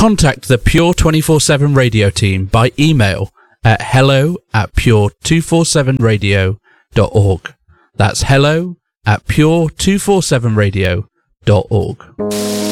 contact the Pure 24/7 Radio team by email at hello@pure247radio.org. That's hello@pure247radio.org.